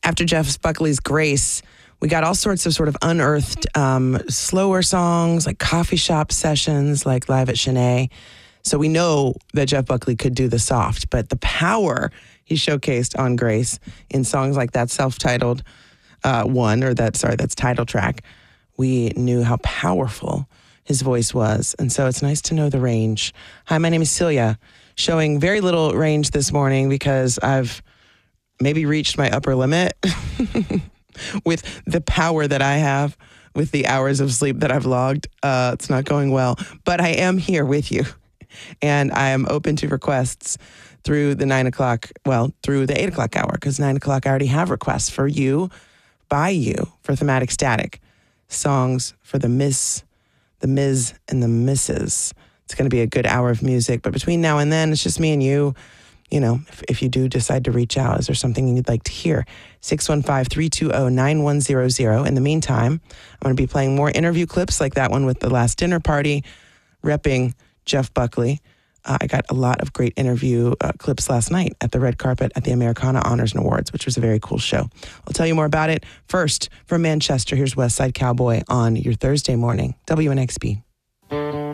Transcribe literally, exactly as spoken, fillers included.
After Jeff Buckley's Grace, we got all sorts of sort of unearthed um, slower songs, like coffee shop sessions, like Live at Chennai. So we know that Jeff Buckley could do the soft, but the power he showcased on Grace in songs like that self-titled uh, one, or that, sorry, that's title track, we knew how powerful his voice was. And so it's nice to know the range. Hi, my name is Celia, showing very little range this morning because I've maybe reached my upper limit with the power that I have, with the hours of sleep that I've logged. Uh, it's not going well, but I am here with you. And I am open to requests through the nine o'clock, well, through the eight o'clock hour, because nine o'clock I already have requests for you, by you, for Thematic Static. Songs for the Miss, the Miz, and the Misses. It's going to be a good hour of music. But between now and then, it's just me and you. You know, if, if you do decide to reach out, is there something you'd like to hear? six one five, three two zero, nine one zero zero. In the meantime, I'm going to be playing more interview clips like that one with The Last Dinner Party, repping Jeff Buckley. Uh, I got a lot of great interview uh, clips last night at the red carpet at the Americana Honors and Awards, which was a very cool show. I'll tell you more about it. First, from Manchester, here's West Side Cowboy on your Thursday morning, W N X B.